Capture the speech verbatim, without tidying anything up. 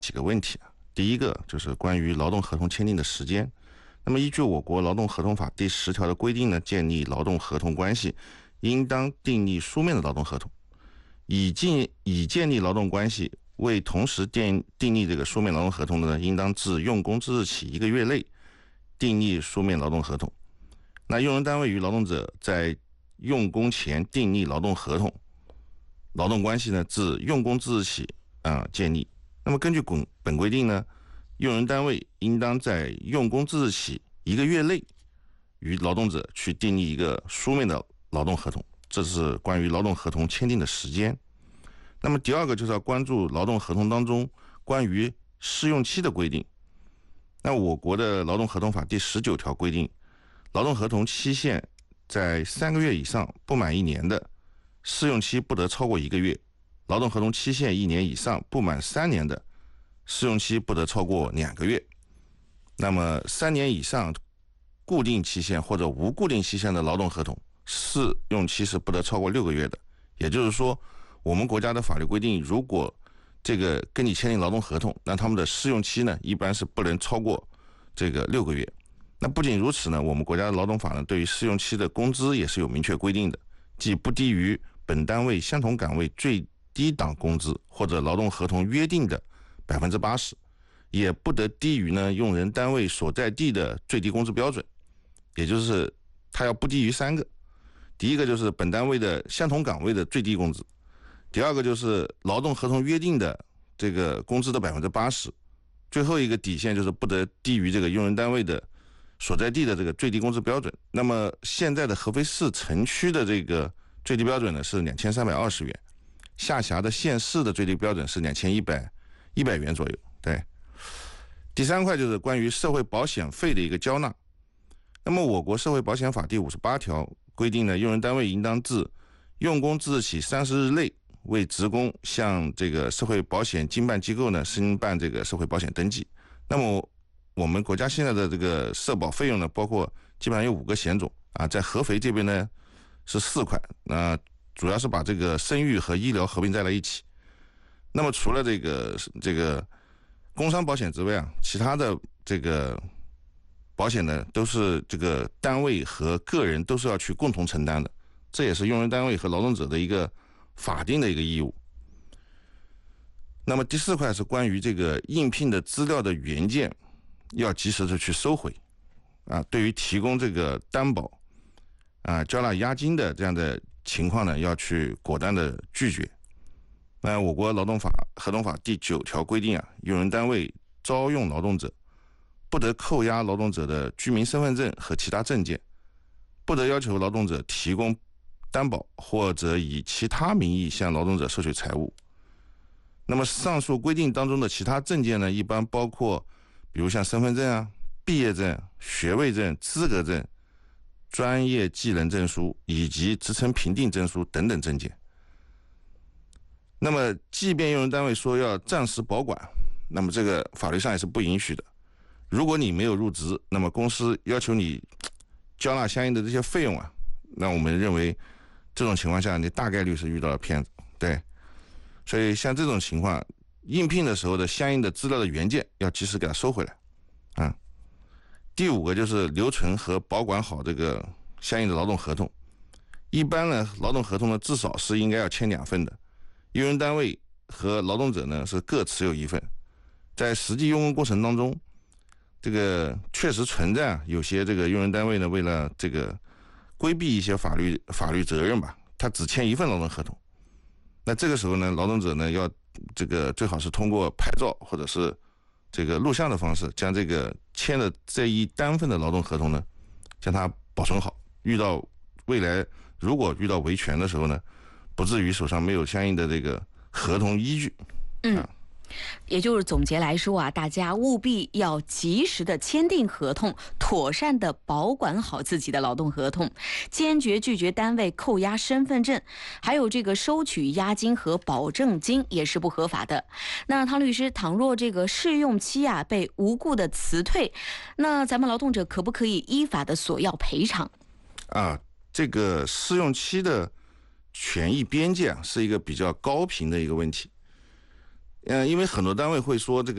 几个问题啊。第一个就是关于劳动合同签订的时间。那么依据我国劳动合同法第十条的规定呢，建立劳动合同关系应当订立书面的劳动合同。已建已建立劳动关系未同时订订立这个书面劳动合同的呢，应当自用工之日起一个月内订立书面劳动合同。那用人单位与劳动者在用工前订立劳动合同，劳动关系呢自用工之日起啊、呃、建立。那么根据本本规定呢，用人单位应当在用工之日起一个月内与劳动者去订立一个书面的劳动合同，这是关于劳动合同签订的时间。那么第二个就是要关注劳动合同当中关于试用期的规定。那我国的劳动合同法第十九条规定，劳动合同期限在三个月以上不满一年的，试用期不得超过一个月；劳动合同期限一年以上不满三年的，试用期不得超过两个月。那么三年以上固定期限或者无固定期限的劳动合同，试用期是不得超过六个月的。也就是说，我们国家的法律规定，如果这个跟你签订劳动合同，那他们的试用期呢，一般是不能超过这个六个月。那不仅如此呢，我们国家的劳动法呢，对于试用期的工资也是有明确规定的，即不低于本单位相同岗位最低档工资或者劳动合同约定的百分之八十，也不得低于呢用人单位所在地的最低工资标准，也就是它要不低于三个。第一个就是本单位的相同岗位的最低工资，第二个就是劳动合同约定的这个工资的百分之八十，最后一个底线就是不得低于这个用人单位的所在地的这个最低工资标准。那么现在的合肥市城区的这个最低标准呢是两千三百二十元，下辖的县市的最低标准是两千一百一百元左右。对，第三块就是关于社会保险费的一个交纳。那么我国社会保险法第五十八条规定呢，用人单位应当自用工之日起三十日内为职工向这个社会保险经办机构呢申办这个社会保险登记。那么我们国家现在的这个社保费用呢，包括基本上有五个险种啊，在合肥这边呢是四块，那主要是把这个生育和医疗合并在了一起。那么除了这个这个工伤保险之外啊，其他的这个保险呢都是这个单位和个人都是要去共同承担的，这也是用人单位和劳动者的一个法定的一个义务。那么第四块是关于这个应聘的资料的原件要及时的去收回啊，对于提供这个担保啊、交纳押金的这样的情况呢，要去果断的拒绝。那我国劳动法合同法第九条规定啊，用人单位招用劳动者，不得扣押劳动者的居民身份证和其他证件，不得要求劳动者提供担保或者以其他名义向劳动者收取财物。那么上述规定当中的其他证件呢，一般包括比如像身份证啊、毕业证、学位证、资格证、专业技能证书以及职称评定证书等等证件。那么即便用人单位说要暂时保管，那么这个法律上也是不允许的。如果你没有入职，那么公司要求你交纳相应的这些费用啊，那我们认为这种情况下你大概率是遇到了骗子。对，所以像这种情况，应聘的时候的相应的资料的原件要及时给它收回来啊。第五个就是留存和保管好这个相应的劳动合同。一般呢，劳动合同呢至少是应该要签两份的，用人单位和劳动者呢是各持有一份。在实际用工过程当中，这个确实存在有些这个用人单位呢，为了这个规避一些法律法律责任吧，他只签一份劳动合同。那这个时候呢，劳动者呢要这个最好是通过拍照或者是这个录像的方式，将这个签的这一单份的劳动合同呢，将它保存好。遇到未来如果遇到维权的时候呢，不至于手上没有相应的这个合同依据。 嗯。 啊也就是总结来说啊，大家务必要及时的签订合同，妥善的保管好自己的劳动合同，坚决拒绝单位扣押身份证，还有这个收取押金和保证金也是不合法的。那汤律师，倘若这个试用期啊被无故的辞退，那咱们劳动者可不可以依法的索要赔偿？ 啊，这个试用期的权益边界啊，是一个比较高频的一个问题。嗯，因为很多单位会说这个